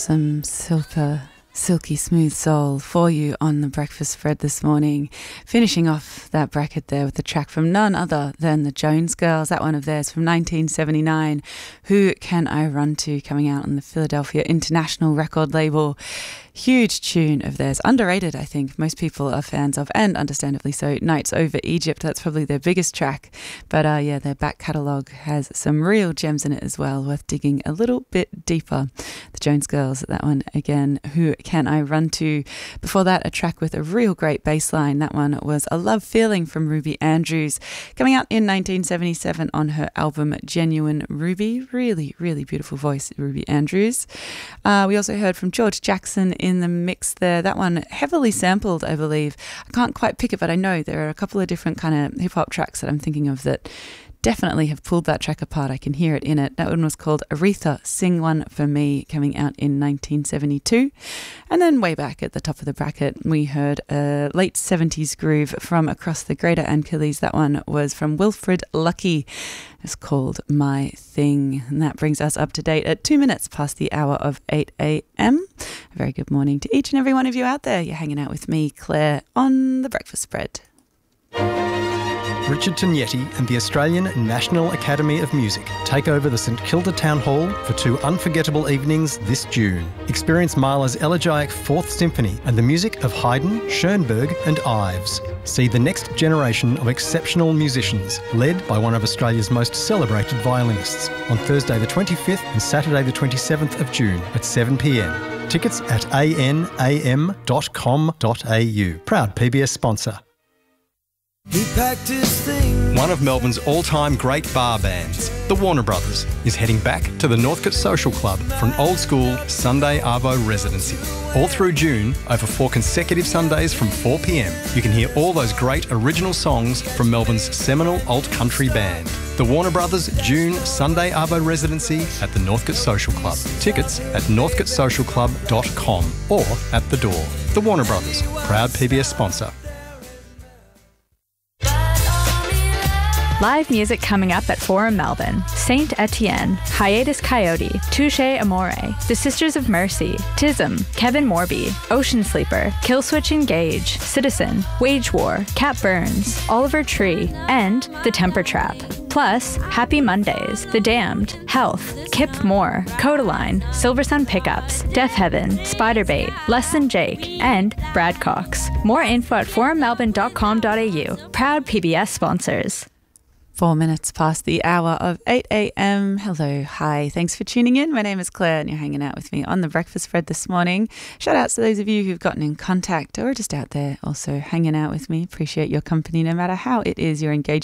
Some silky smooth soul for you on the breakfast spread this morning. Finishing off that bracket there with a track from none other than the Jones Girls, that one of theirs from 1979, Who Can I Run To, coming out on the Philadelphia International record label. Huge tune of theirs, underrated I think. Most people are fans of, and understandably so, Nights Over Egypt. That's probably their biggest track, but their back catalogue has some real gems in it as well, worth digging a little bit deeper. The Jones Girls, that one again, Who Can I Run To. Before that, a track with a real great bass line. That one was A Love Feeling from Ruby Andrews, coming out in 1977 on her album Genuine Ruby. Really, really beautiful voice, Ruby Andrews. We also heard from George Jackson in the mix there. That one heavily sampled, I believe. I can't quite pick it, but I know there are a couple of different kind of hip-hop tracks that I'm thinking of that definitely have pulled that track apart. I can hear it in it. That one was called Aretha, Sing One For Me, coming out in 1972. And then way back at the top of the bracket, we heard a late 70s groove from across the Greater Antilles. That one was from Wilfred Lucky. It's called My Thing. And that brings us up to date at 2 minutes past the hour of 8 a.m. A very good morning to each and every one of you out there. You're hanging out with me, Claire, on the breakfast spread. Richard Tognetti and the Australian National Academy of Music take over the St Kilda Town Hall for 2 unforgettable evenings this June. Experience Mahler's Elegiac Fourth Symphony and the music of Haydn, Schoenberg and Ives. See the next generation of exceptional musicians, led by one of Australia's most celebrated violinists, on Thursday the 25th and Saturday the 27th of June at 7 p.m. Tickets at anam.com.au. Proud PBS sponsor. He packed his thing. One of Melbourne's all-time great bar bands, the Warner Brothers, is heading back to the Northcote Social Club for an old-school Sunday Arvo residency. All through June, over 4 consecutive Sundays from 4 p.m, you can hear all those great original songs from Melbourne's seminal alt-country band. The Warner Brothers June Sunday Arvo residency at the Northcote Social Club. Tickets at northcotesocialclub.com or at the door. The Warner Brothers, proud PBS sponsor. Live music coming up at Forum Melbourne. Saint Etienne, Hiatus Coyote, Touche Amore, The Sisters of Mercy, Tism, Kevin Morby, Ocean Sleeper, Killswitch Engage, Citizen, Wage War, Cat Burns, Oliver Tree, and The Temper Trap. Plus, Happy Mondays, The Damned, Health, Kip Moore, Codaline, Silver Sun Pickups, Death Heaven, Spiderbait, Less Than Jake, and Brad Cox. More info at forummelbourne.com.au. Proud PBS sponsors. 4 minutes past the hour of 8 a.m. Hello, hi. Thanks for tuning in. My name is Claire and you're hanging out with me on the breakfast spread this morning. Shout outs to those of you who've gotten in contact or just out there also hanging out with me. Appreciate your company no matter how it is you're engaging